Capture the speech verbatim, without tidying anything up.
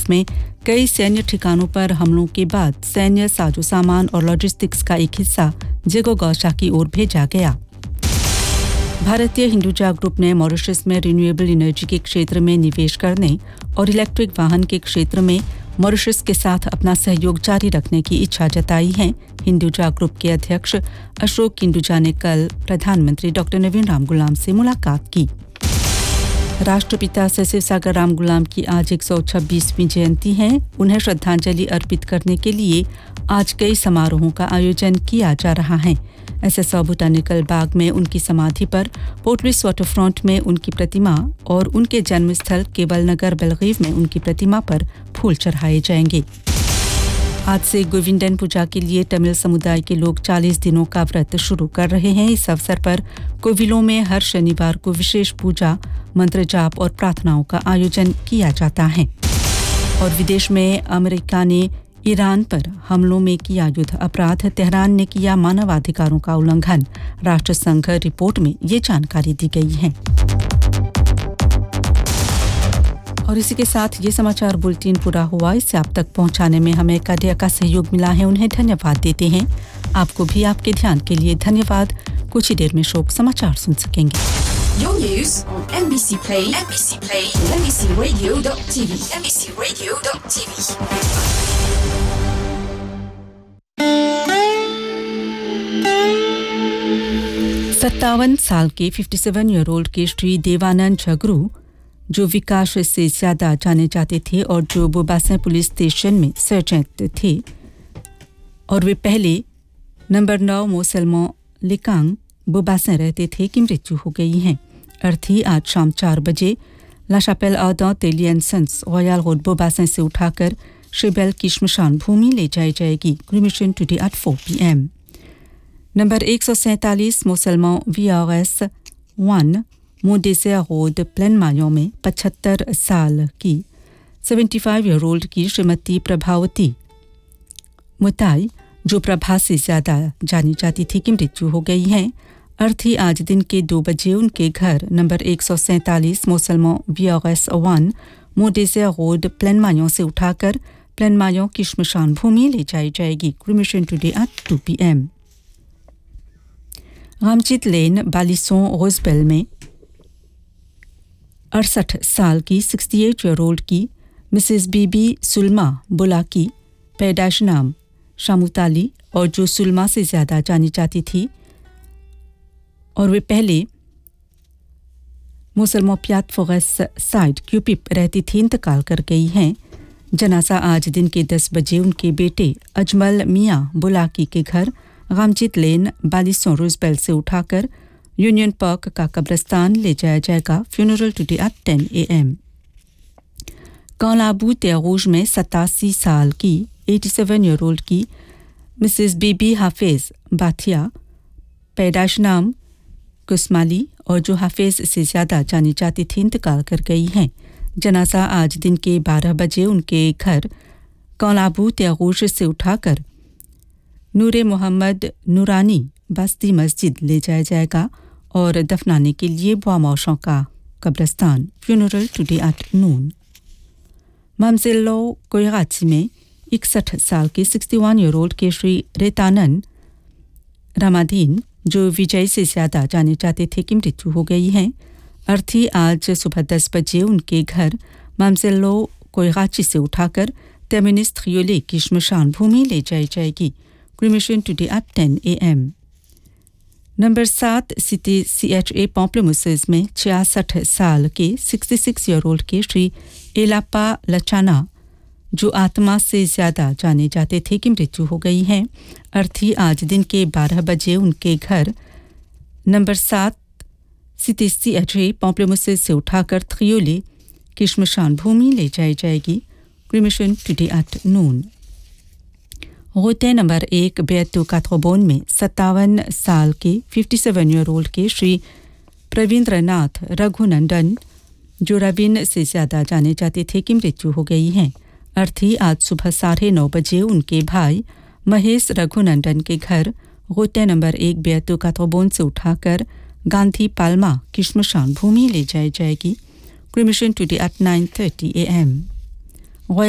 किर्लोव में कई सैन्य ठिकानों पर हमलों के बाद सैन्य साजो सामान और लॉजिस्टिक्स का एक हिस्सा जेगोगोशा की ओर भेजा गया। भारतीय हिंदुजा ग्रुप ने मॉरिशस में रिन्यूएबल एनर्जी के क्षेत्र में निवेश करने और इलेक्ट्रिक वाहन के क्षेत्र में मॉरिशस के साथ अपना सहयोग जारी रखने की इच्छा जताई है। हिंदुजा ग्रुप के अध्यक्ष अशोक हिंदुजा ने कल प्रधानमंत्री डॉक्टर नवीन रामगुलाम से मुलाकात की। राष्ट्रपिता सर शिवसागर रामगुलाम की आज एक सौ छब्बीसवीं जयंती है। उन्हें श्रद्धांजलि अर्पित करने के लिए आज कई समारोहों का आयोजन किया जा रहा है। एसएसओ बोटानिकल बाग में उनकी समाधि पर, पोर्ट लुइस वाटरफ्रंट में उनकी प्रतिमा और उनके जन्मस्थल केवल नगर बेलगीव में उनकी प्रतिमा पर फूल चढ़ाए जाएंगे। आज से गोविंदन पूजा के लिए तमिल समुदाय के लोग चालीस दिनों का व्रत शुरू कर रहे हैं। इस अवसर पर कोविलों में हर शनिवार को विशेष पूजा, मंत्र जाप और प्रार्थनाओं का आयोजन किया जाता है। और विदेश में अमेरिका ने ईरान पर हमलों में किया युद्ध अपराध, तेहरान ने किया मानवाधिकारों का उल्लंघन। राष्ट्रसंघ रिपोर्ट में ये जानकारी दी गई है। और इसी के साथ ये समाचार बुलेटिन पूरा हुआ। इसे आप तक पहुंचाने में हमें कादिया का सहयोग मिला है, उन्हें धन्यवाद देते हैं। आपको भी आपके ध्यान के लिए धन्यवाद। कुछ ही देर में शोक समाचार सुन सकेंगे। Your news on M B C Play, M B C Play, M B C Radio dot T V, M B C Radio dot T V. सत्तावन साल के सत्तावन ईयर ओल्ड के श्री देवानंद झगरू, जो विकास से ज्यादा जाने जाते थे और जो बोबासें पुलिस स्टेशन में सर्जेंट थे, और वे पहले नंबर नौ मोसलमो लिकांग बोबासें रहते थे, की मृत्यु हो गई है। अर्थी आज शाम चार बजे ला शापेल आदौ तेलियनसंस रॉयल रोड बोबासें से उठाकर शिबेल की श्मशान भूमि ले जाई जाएगी। Cremation today at four P M. Number एक सौ सैंतालीस मुसलमान वी आर एस वन मोडेसे रोड प्लेन मायों में पचहत्तर साल की पचहत्तर ईयर ओल्ड की श्रीमती प्रभावती मुताई, जो प्रभा से ज्यादा जानी जाती थी, की मृत्यु हो गई है। अर्थी आज दिन के दो बजे उनके घर नंबर एक सौ सैंतालीस मुसलमान वी आर एस वन मोडेसे रोड प्लेन मायों से उठाकर प्लेन मायों की श्मशान भूमि ले जाई जाएगी। Cremation today at two P M. Ramjeet लेन बालिसों रोजबेल में अड़सठ साल की अड़सठ ईयर ओल्ड की मिसेस बीबी सुलमा बुलाकी, पैदाश नाम शामुताली, और जो सुलमा से ज्यादा जानी जाती थी और वे पहले मुसलमान प्यात फोगस साइड क्यूपिप रहती थी, इंतकाल कर गई हैं। जनाजा आज दिन के दस बजे उनके बेटे अजमल मियाँ बुलाकी के घर रामजीत लेन बालिसों रोजबेल से उठाकर यूनियन पार्क का कब्रिस्तान ले जाया जाएगा। फ्यूनरल टुडे एट टेन ए एम। कालाबू त्यागूज में सतासी साल की सत्तासी ईयर ओल्ड की मिसेस बीबी हाफिज बाथिया, पैदाश नाम कुस्माली, और जो हाफिज से ज्यादा जानी जाती थी, इंतकाल कर गई हैं। जनाजा आज दिन के बारह बजे उनके घर कालाबू त्यागूज से उठाकर नूरे मोहम्मद नूरानी बस्ती मस्जिद ले जाया जाएगा और दफनाने के लिए बुआमौशों का कब्रिस्तान। Funeral today at noon. ममजिलो कोयगाची में इकसठ साल के इकसठ ईयर ओल्ड के श्री रेतानंद रामाधीन, जो विजय से ज्यादा जाने जाते थे, की मृत्यु हो गई है। अर्थी आज सुबह दस बजे उनके घर ममजिलो कोयगाची से उठाकर तेमिनिस्ट खियोले की श्मशान भूमि ले जाई जाएगी। क्रिमेशन टुडे एट टेन ए एम। नंबर सात सिटी सी एच ए पॉम्पलेमुसेस में छियासठ साल के छियासठ ईयर ओल्ड के श्री एलापा लचाना, जो आत्मा से ज्यादा जाने जाते थे, की मृत्यु हो गई है। अर्थी आज दिन के बारह बजे उनके घर नंबर सात सिटी सी एच ए पॉम्पलेमुसेस से उठाकर थ्रियोले की श्मशान भूमि ले जाई जाएगी। Cremation today at noon. होते नंबर एक बेतु काथोबोन में सत्तावन साल के सत्तावन ईयर ओल्ड के श्री प्रवींद्रनाथ रघुनंदन, जो रवीन से ज्यादा जाने जाते थे, की मृत्यु हो गई है। अर्थी आज सुबह साढ़े नौ बजे उनके भाई महेश रघुनंदन के घर होते नंबर एक बेतु काथोबोन से उठाकर गांधी पाल्मा की श्मशान भूमि ले जाई जाएगी। Cremation today at nine thirty A M.